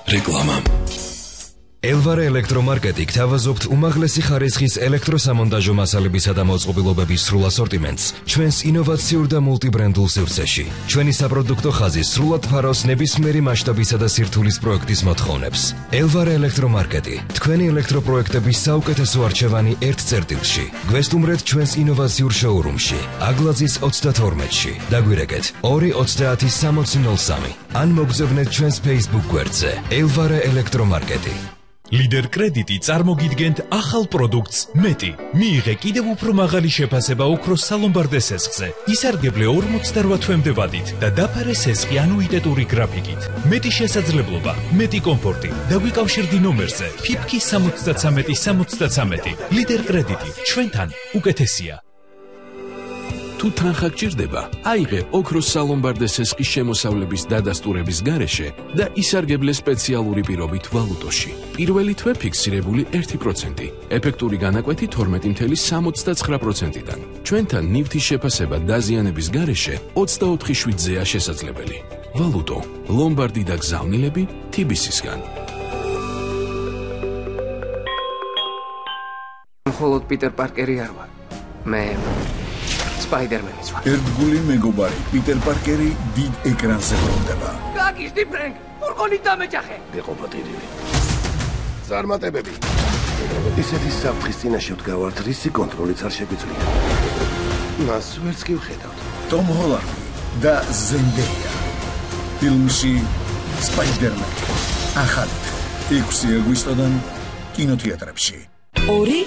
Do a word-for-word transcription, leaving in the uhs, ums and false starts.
რეკლამა. ელვარე ელექტრომარკეტი გთავაზობთ უმაღლესი ხარისხის ელექტროსამონტაჟო მასალებისა და მოწყობილობების სრულ ასორტიმენტს ჩვენს ინოვაციურ და მულტიბრენდულ სივრცეში. ჩვენი საპროდუქტო ხაზი სრულად ფარავს ნებისმიერი მასშტაბისა და სირთულის პროექტის მოთხოვნებს. ელვარე ელექტრომარკეტი, თქვენი ელექტროპროექტების საუკეთესო არჩევანი ერთ წერტილში. გვესტუმრეთ ჩვენს ინოვაციურ შოურუმში, აგლაძის ოცდათორმეტში. დაგვირეკეთ ორი ოცდაათი სამოცი ნოლ სამი. ან მოგზავნეთ ჩვენს Facebook გვერდზე ელვარე ელექტრომარკეტი. ლიდერ კრედიტი წარმოგიდგენთ ახალ პროდუქტს მეტი. მიიღე კიდევ უფრო მაღალი შეფასება ოქროს სალომბარდე სესხზე. ისარგებლე ორმოცდარვა თვემდე ვადით და დაფარე სესხი ანუიტეტური გრაფიკით. მეტი შესაძლებლობა, მეტი კომფორტი. დაგვიკავშირდი ნომერზე ფიფკი სამოცდათრამეტი სამოცდათრამეტი. ლიდერ კრედიტი, ჩვენთან უკეთესია. თუ თანხა გჭირდება, აიღე ოქროს სალომბარდე სესხის შემოსავლების დადასტურების გარეშე და ისარგებლე სპეციალური პირობით ვალუტოში. პირველი თვე ფიქსირებული ერთი პროცენტი, ეფექტური განაკვეთი თორმეტი მცდე სამოცდაცხრა პროცენტიდან. ჩვენთან ნივთის შეფასება დაზიანების გარეშე ოცდაოთხი შვიდზეა შესაძლებელი. ვალუტო, ლომბარდი და გზავნილები თიბისისგან. მხოლოდ პიტერ პარკერი არ ვარ. მე სპაიდერმენის ვარ. ერთგული მეგობარი პიტერ პარკერი დიდ ეკრანზე ბრუნდება. გაგიზდი ფრენკ, ფურგონით დამეჯახე. გეყოფა ტირილი. წარმატებები. ისეთი საფრთხის წინაშე ვდგავართ, რისი კონტროლიც არ შეგვიძლია. მას ვერც კი ვხედავთ. ტომ ჰოლანდი და ზენდეია. ფილმში სპაიდერმენი. ახალით ექვსი აგვისტოდან კინოთეატრებში. ორი